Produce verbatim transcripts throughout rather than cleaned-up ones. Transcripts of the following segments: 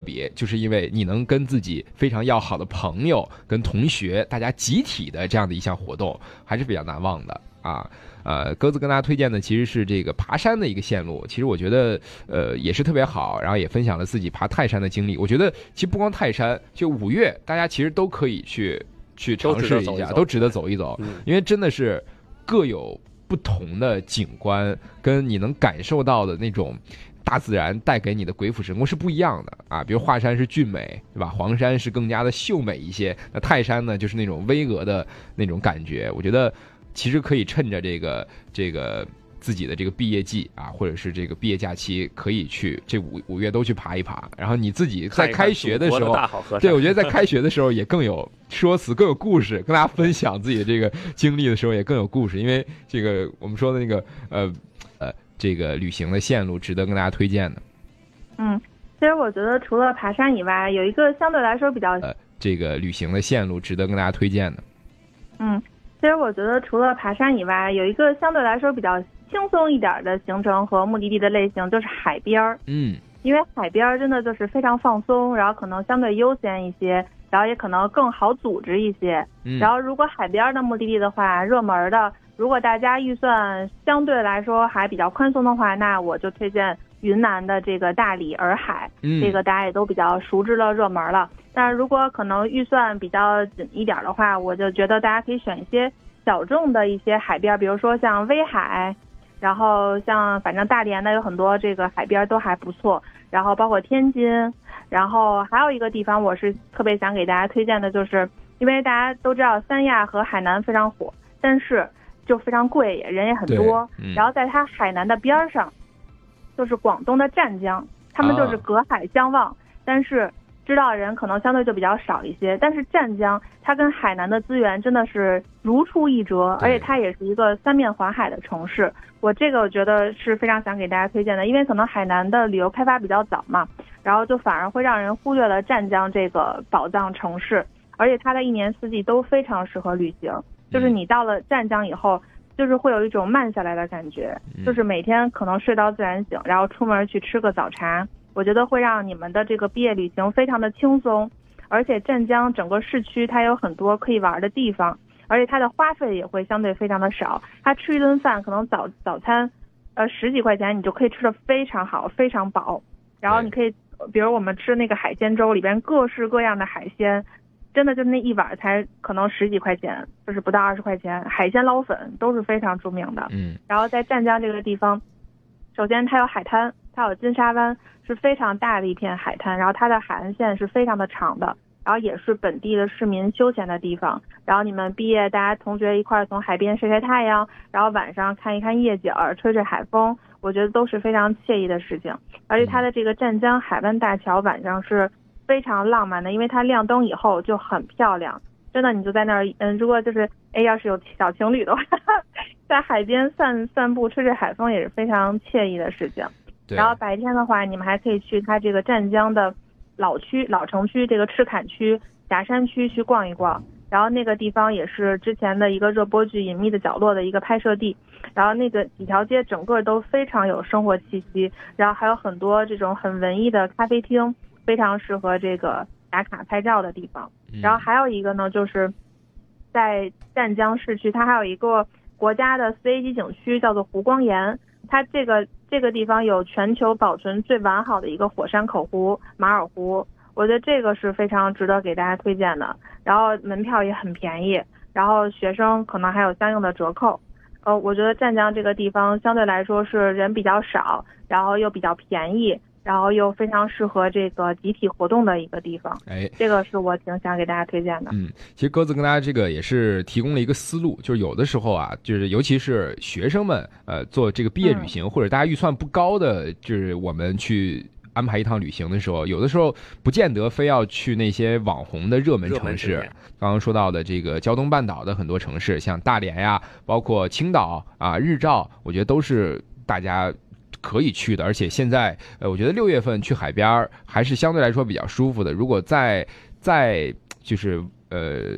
别，就是因为你能跟自己非常要好的朋友跟同学大家集体的这样的一项活动，还是比较难忘的啊。呃，鸽子跟大家推荐的其实是这个爬山的一个线路，其实我觉得呃也是特别好，然后也分享了自己爬泰山的经历。我觉得其实不光泰山，就五岳大家其实都可以去去尝试一下，都值得走一走，因为真的是各有不同的景观，跟你能感受到的那种大自然带给你的鬼斧神工是不一样的啊。比如华山是俊美，对吧？黄山是更加的秀美一些，那泰山呢就是那种巍峨的那种感觉。我觉得其实可以趁着这个这个自己的这个毕业季啊，或者是这个毕业假期，可以去这五五岳都去爬一爬。然后你自己在开学的时候， 看看对，我觉得在开学的时候也更有说辞，更有故事，跟大家分享自己的这个经历的时候也更有故事。因为这个我们说的那个呃呃这个旅行的线路值得跟大家推荐的。 嗯，其实我觉得除了爬山以外，有一个相对来说比较呃这个旅行的线路值得跟大家推荐的。 嗯。其实我觉得除了爬山以外，有一个相对来说比较轻松一点的行程和目的地的类型，就是海边儿。 嗯， 因为海边儿真的就是非常放松，然后可能相对悠闲一些，然后也可能更好组织一些。 嗯， 然后如果海边的目的地的话，热门的，如果大家预算相对来说还比较宽松的话，那我就推荐云南的这个大理洱海， 嗯， 这个大家也都比较熟知了，热门了。但是如果可能预算比较紧一点的话，我就觉得大家可以选一些小众的一些海边，比如说像威海，然后像反正大连的有很多这个海边都还不错，然后包括天津，然后还有一个地方我是特别想给大家推荐的，就是因为大家都知道三亚和海南非常火，但是就非常贵，人也很多， 嗯， 然后在它海南的边上就是广东的湛江，他们就是隔海相望，啊，但是知道的人可能相对就比较少一些，但是湛江它跟海南的资源真的是如出一辙，而且它也是一个三面环海的城市。我这个我觉得是非常想给大家推荐的，因为可能海南的旅游开发比较早嘛，然后就反而会让人忽略了湛江这个宝藏城市，而且它的一年四季都非常适合旅行。就是你到了湛江以后，就是会有一种慢下来的感觉，就是每天可能睡到自然醒，然后出门去吃个早茶，我觉得会让你们的这个毕业旅行非常的轻松。而且湛江整个市区它有很多可以玩的地方，而且它的花费也会相对非常的少，它吃一顿饭可能早早餐呃十几块钱你就可以吃得非常好非常饱，然后你可以比如我们吃那个海鲜粥，里边各式各样的海鲜，真的就那一碗才可能十几块钱，就是不到二十块钱，海鲜捞粉都是非常著名的。 嗯， 然后在湛江这个地方，首先它有海滩，它有金沙湾，是非常大的一片海滩，然后它的海岸线是非常的长的，然后也是本地的市民休闲的地方。然后你们毕业大家同学一块从海边晒晒太阳，然后晚上看一看夜景，吹吹海风，我觉得都是非常惬意的事情。而且它的这个湛江海湾大桥晚上是非常浪漫的，因为它亮灯以后就很漂亮，真的你就在那儿，嗯，如果就是哎要是有小情侣的话，在海边散散步吹吹海风也是非常惬意的事情。然后白天的话，你们还可以去它这个湛江的老区老城区这个赤坎区霞山区去逛一逛，然后那个地方也是之前的一个热播剧《隐秘的角落》的一个拍摄地，然后那个几条街整个都非常有生活气息，然后还有很多这种很文艺的咖啡厅，非常适合这个打卡拍照的地方。然后还有一个呢，就是在湛江市区，它还有一个国家的四 A 级景区叫做湖光岩，它这个这个地方有全球保存最完好的一个火山口湖马尔湖，我觉得这个是非常值得给大家推荐的。然后门票也很便宜，然后学生可能还有相应的折扣。呃，我觉得湛江这个地方相对来说是人比较少，然后又比较便宜，然后又非常适合这个集体活动的一个地方。 哎， 这个是我挺想给大家推荐的。 嗯，其实鸽子跟大家这个也是提供了一个思路，就是有的时候啊，就是尤其是学生们，呃，做这个毕业旅行、嗯、或者大家预算不高的，就是我们去安排一趟旅行的时候，有的时候不见得非要去那些网红的热门城市。刚刚说到的这个胶东半岛的很多城市，像大连呀，包括青岛啊、日照，我觉得都是大家可以去的。而且现在，呃，我觉得六月份去海边还是相对来说比较舒服的。如果再再就是呃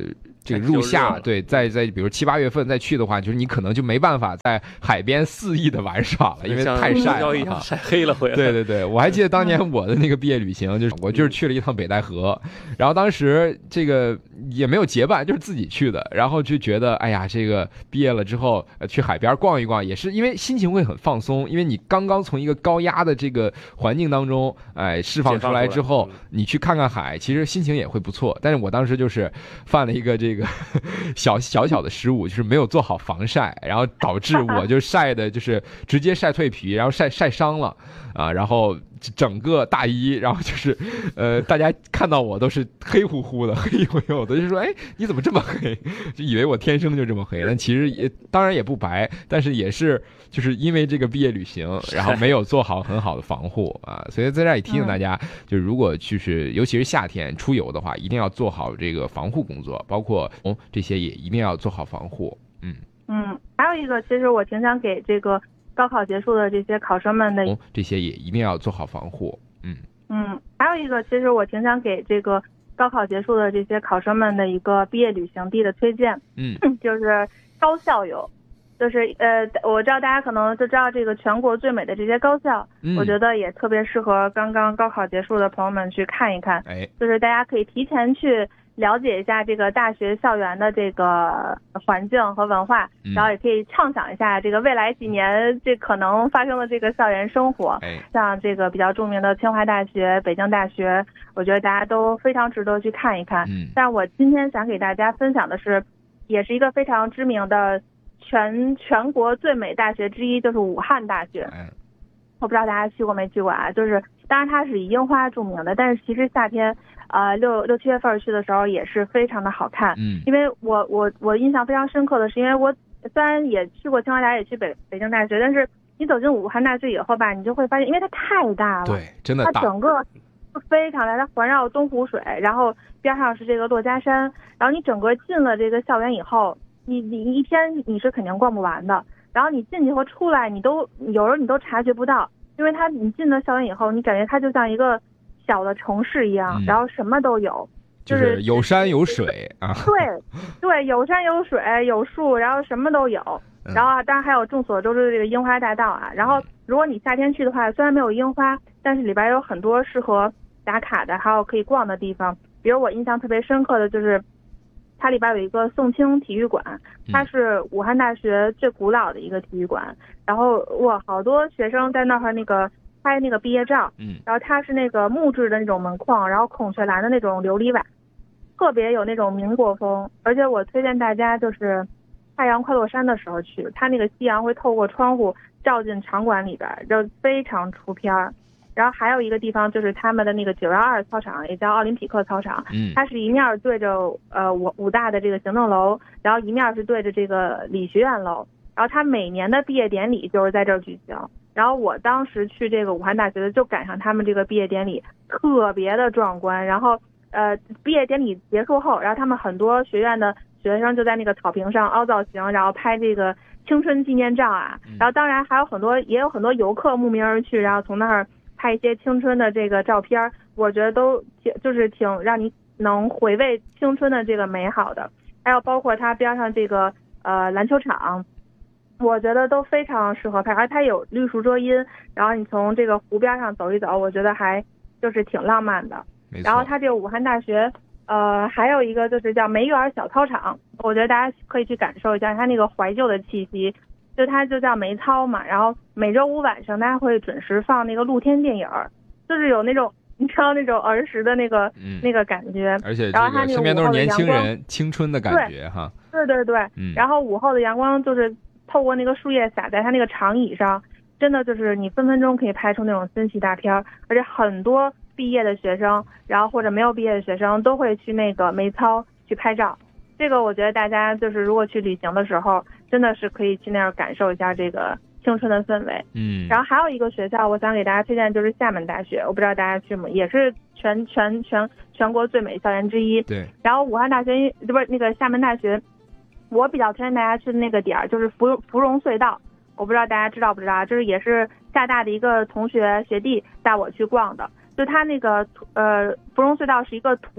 这个入夏，对，在在比如七八月份再去的话，就是你可能就没办法在海边肆意的玩耍了，因为太晒了， 一样晒黑了回来。 对对对，我还记得当年我的那个毕业旅行，就是我就是去了一趟北戴河，然后当时这个也没有结伴，就是自己去的，然后就觉得哎呀，这个毕业了之后去海边逛一逛，也是因为心情会很放松，因为你刚刚从一个高压的这个环境当中，哎，释放出来之后，你去看看海，其实心情也会不错。但是我当时就是犯了一个这个小小小的失误，就是没有做好防晒，然后导致我就晒的就是直接晒蜕皮，然后晒晒伤了啊，然后整个大衣，然后就是呃，大家看到我都是黑乎乎的，黑黝黝的，就说哎，你怎么这么黑？就以为我天生就这么黑，但其实也当然也不白，但是也是就是因为这个毕业旅行，然后没有做好很好的防护啊，所以在这儿也提醒大家，就是如果就是尤其是夏天出游的话，一定要做好这个防护工作，包括哦这些也一定要做好防护。嗯嗯，还有一个，其实我挺想给这个高考结束的这些考生们的， 哦这些也一定要做好防护。嗯嗯，还有一个，其实我挺想给这个高考结束的这些考生们的一个毕业旅行地的推荐。 嗯， 就是高校游。就是呃，我知道大家可能就知道这个全国最美的这些高校， 嗯、 我觉得也特别适合刚刚高考结束的朋友们去看一看。 哎， 就是大家可以提前去了解一下这个大学校园的这个环境和文化， 嗯、 然后也可以畅想一下这个未来几年这可能发生的这个校园生活。 哎， 像这个比较著名的清华大学、北京大学，我觉得大家都非常值得去看一看。 嗯， 但我今天想给大家分享的是，也是一个非常知名的。全全国最美大学之一就是武汉大学，我不知道大家去过没去过啊？就是当然它是以樱花著名的，但是其实夏天，呃六六七月份去的时候也是非常的好看。 嗯， 因为我我我印象非常深刻的是，因为我虽然也去过清华大学，也去北北京大学，但是你走进武汉大学以后吧，你就会发现，因为它太大了， 对，真的大， 它整个非常大，它环绕东湖水，然后边上是这个珞珈山，然后你整个进了这个校园以后。你你一天你是肯定逛不完的，然后你进去和出来你都有时候你都察觉不到，因为它你进了校园以后，你感觉它就像一个小的城市一样，嗯、然后什么都有， 就是有山有水啊。 对对，有山有水有树，然后什么都有，然后当然还有众所周知的这个樱花大道啊。然后如果你夏天去的话，虽然没有樱花，但是里边有很多适合打卡的，还有可以逛的地方。比如我印象特别深刻的就是。它里边有一个宋清体育馆，它是武汉大学最古老的一个体育馆。然后哇，好多学生在那儿那个拍那个毕业照。 嗯。 然后它是那个木质的那种门框，然后孔雀蓝的那种琉璃瓦，特别有那种民国风。而且我推荐大家就是太阳快落山的时候去，它那个夕阳会透过窗户照进场馆里边，就非常出片儿。然后还有一个地方就是他们的那个九幺二操场，也叫奥林匹克操场。 嗯， 它是一面对着呃武武大的这个行政楼，然后一面是对着这个理学院楼。然后它每年的毕业典礼就是在这儿举行。然后我当时去这个武汉大学的，就赶上他们这个毕业典礼，特别的壮观。然后呃毕业典礼结束后，然后他们很多学院的学生就在那个草坪上凹造型，然后拍这个青春纪念照啊。然后当然还有很多，也有很多游客慕名而去，然后从那儿。拍一些青春的这个照片，我觉得都挺就是挺让你能回味青春的这个美好的。还有包括它边上这个呃篮球场，我觉得都非常适合拍，而它有绿树遮阴，然后你从这个湖边上走一走，我觉得还就是挺浪漫的。然后它这个武汉大学呃还有一个就是叫梅园小操场，我觉得大家可以去感受一下它那个怀旧的气息。就它就叫梅操嘛，然后每周五晚上大家会准时放那个露天电影，就是有那种你知道那种儿时的那个、嗯、那个感觉， 而且这个身边都是年轻人青春的感觉哈。 对对对， 嗯， 然后午后的阳光就是透过那个树叶洒在它那个长椅上，真的就是你分分钟可以拍出那种森系大片，而且很多毕业的学生，然后或者没有毕业的学生都会去那个梅操去拍照。这个我觉得大家就是如果去旅行的时候，真的是可以去那儿感受一下这个青春的氛围。 嗯， 然后还有一个学校，我想给大家推荐就是厦门大学，我不知道大家去吗？也是全全全全国最美校园之一。 对。 然后武汉大学不是那个厦门大学，我比较推荐大家去的那个点儿就是芙芙蓉隧道，我不知道大家知道不知道，就是也是厦大的一个同学学弟带我去逛的，就他那个呃芙蓉隧道是一个土。